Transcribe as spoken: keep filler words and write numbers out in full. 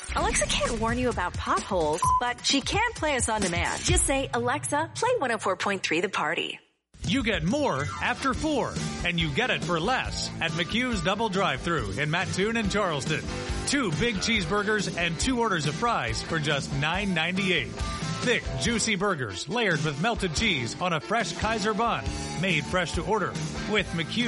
Alexa can't warn you about potholes, but she can play us on demand. Just say, Alexa, play one oh four point three The Party. You get more after four, and you get it for less at McHugh's Double Drive-Thru in Mattoon and Charleston. Two big cheeseburgers and two orders of fries for just nine ninety-eight. Thick, juicy burgers layered with melted cheese on a fresh Kaiser bun, made fresh to order with McHugh.